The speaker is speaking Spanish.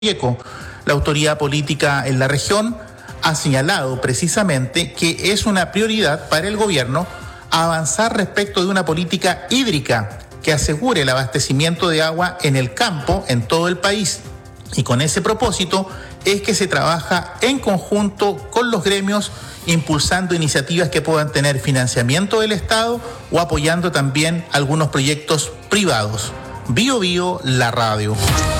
Codelco. La autoridad política en la región ha señalado precisamente que es una prioridad para el gobierno avanzar respecto de una política hídrica que asegure el abastecimiento de agua en el campo en todo el país. Y con ese propósito es que se trabaja en conjunto con los gremios, impulsando iniciativas que puedan tener financiamiento del Estado o apoyando también algunos proyectos privados. Bio Bio, la radio.